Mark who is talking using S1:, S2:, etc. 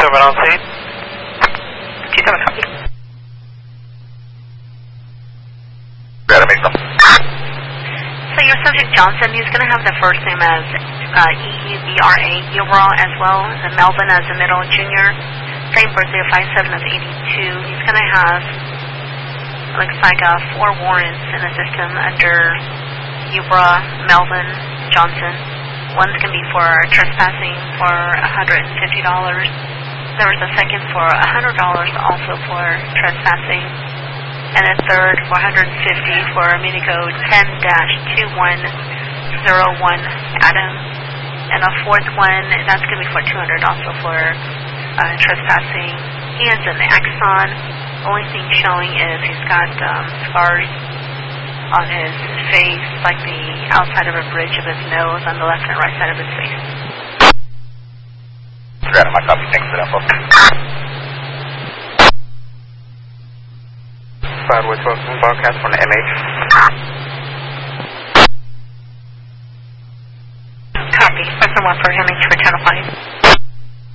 S1: Gentlemen on scene.
S2: 27, copy.
S3: So your subject Johnson, he's going to have the first name as E-U-B-R-A, Ubra as well, and Melvin as the middle junior. Same birthday of 5/7 of 82. He's going to have, looks like 4 warrants in the system under Ubra, Melvin, Johnson. One's going to be for trespassing for $150. There was a second for $100 also for trespassing. And a third for $150 for Minico 10-2101 Adam. And a fourth one, that's going to be for $200 also for trespassing. He has an Axon. Only thing showing is he's got scars on his face, like the outside of a bridge of his nose on the left and right side of his face.
S4: Random, my copy. Thanks for that info.
S2: With broadcast from the MH.
S3: Copy. Person 1 for MH for 1005.